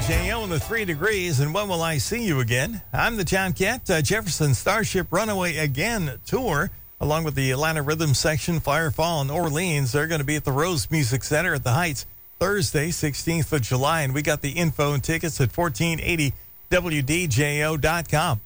WDJO in the 3 degrees, and when will I see you again? I'm the John Cat. Jefferson Starship Runaway Again tour, along with the Atlanta Rhythm Section, Firefall, and Orleans. They're going to be at the Rose Music Center at the Heights Thursday, 16th of July, and we got the info and tickets at 1480wdjo.com.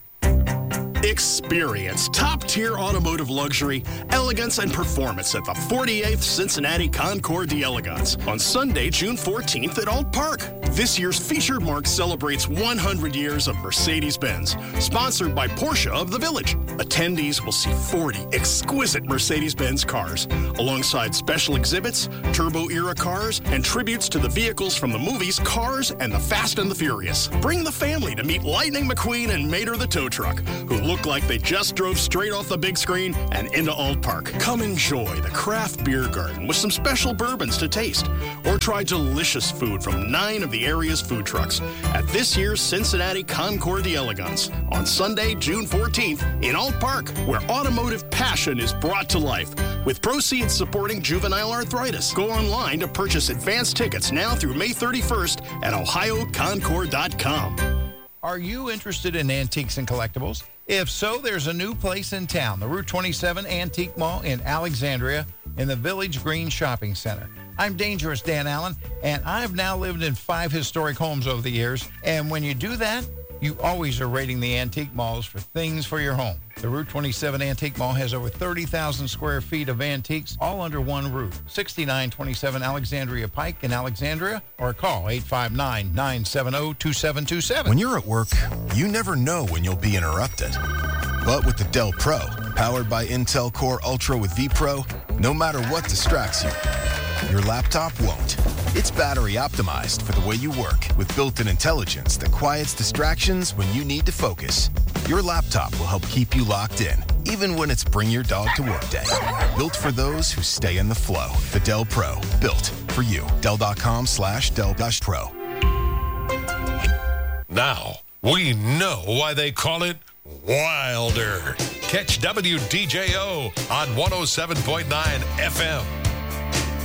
Experience top-tier automotive luxury, elegance, and performance at the 48th Cincinnati Concours d'Elegance on Sunday, June 14th at Alt Park. This year's featured mark celebrates 100 years of Mercedes-Benz, sponsored by Porsche of the Village. Attendees will see 40 exquisite Mercedes-Benz cars, alongside special exhibits, turbo-era cars, and tributes to the vehicles from the movies Cars and the Fast and the Furious. Bring the family to meet Lightning McQueen and Mater the tow truck, who look like they just drove straight off the big screen and into Alt Park. Come enjoy the craft beer garden with some special bourbons to taste, or try delicious food from 9 of the area's food trucks at this year's Cincinnati Concours d'Elegance on Sunday, June 14th in Alt Park, where automotive passion is brought to life, with proceeds supporting juvenile arthritis. Go online to purchase advance tickets now through May 31st at ohioconcours.com. Are you interested in antiques and collectibles? If so, there's a new place in town, the Route 27 Antique Mall in Alexandria in the Village Green Shopping Center. I'm Dangerous Dan Allen, and I've now lived in 5 historic homes over the years. And when you do that, you always are raiding the antique malls for things for your home. The Route 27 Antique Mall has over 30,000 square feet of antiques, all under one roof. 6927 Alexandria Pike in Alexandria, or call 859-970-2727. When you're at work, you never know when you'll be interrupted. But with the Dell Pro, powered by Intel Core Ultra with vPro, no matter what distracts you, your laptop won't. It's battery optimized for the way you work with built-in intelligence that quiets distractions when you need to focus. Your laptop will help keep you locked in, even when it's bring your dog to work day. Built for those who stay in the flow. The Dell Pro, built for you. Dell.com/Dell-Pro. Now, we know why they call it Wilder. Catch WDJO on 107.9 FM.